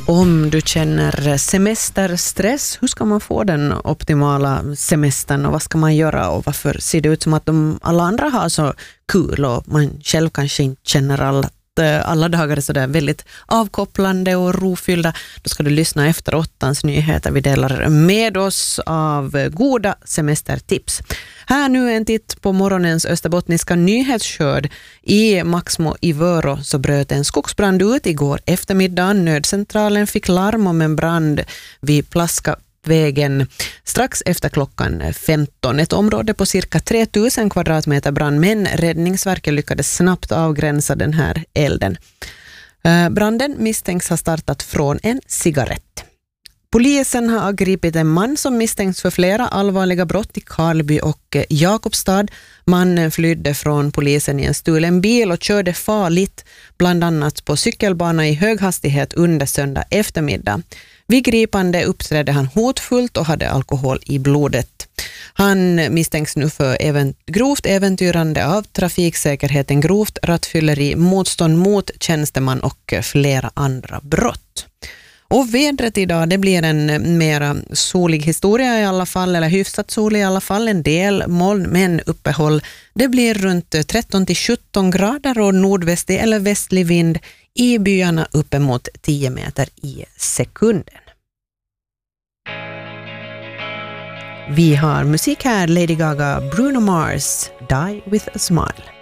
Om du känner semesterstress, hur ska man få den optimala semestern och vad ska man göra och varför ser det ut som att alla andra har så kul och man själv kanske inte känner alla dagar är så där väldigt avkopplande och rofyllda, då ska du lyssna efter 8:ans nyheter. Vi delar med oss av goda semestertips. Här nu en titt på morgonens österbottniska nyhetsskörd. I Maxmo i Vörå så bröt en skogsbrand ut igår eftermiddag. Nödcentralen fick larm om en brand vid Plaskavägen strax efter klockan 15. Ett område på cirka 3000 kvadratmeter brann, men Räddningsverket lyckades snabbt avgränsa den här elden. Branden misstänks ha startat från en cigarett. Polisen har gripit en man som misstänks för flera allvarliga brott i Karlby och Jakobstad. Mannen flydde från polisen i en stulen bil och körde farligt, bland annat på cykelbana i hög hastighet under söndag eftermiddag. Vid gripande uppträdde han hotfullt och hade alkohol i blodet. Han misstänks nu för grovt äventyrande av trafiksäkerheten, grovt rattfylleri, motstånd mot tjänsteman och flera andra brott. Och vädret idag, det blir en mera solig historia i alla fall, eller hyfsat solig i alla fall, en del moln men uppehåll. Det blir runt 13-17 grader och nordvästlig eller västlig vind, i byarna uppemot 10 meter i sekunden. Vi har musik här, Lady Gaga, Bruno Mars, Die with a Smile.